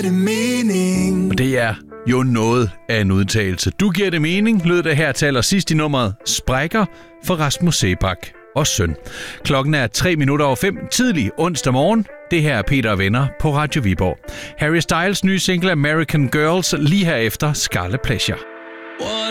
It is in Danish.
det mening. Og det er jo noget af en udtalelse. Du giver det mening, lød det her til allersidst i nummeret Sprækker for Rasmus Seebach og søn. Klokken er 5:03 tidlig onsdag morgen. Det her er Peter og Venner på Radio Viborg. Harry Styles nye single American Girls lige herefter Scarlet Pleasure.